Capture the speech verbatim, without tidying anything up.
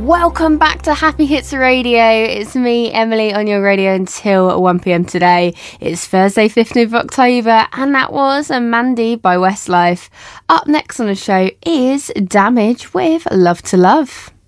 Welcome back to Happy Hits Radio. It's me, Emily, on your radio until one p m today. It's Thursday, fifteenth of October, and that was a Mandy by Westlife. Up next on the show is Damage with Love to Love.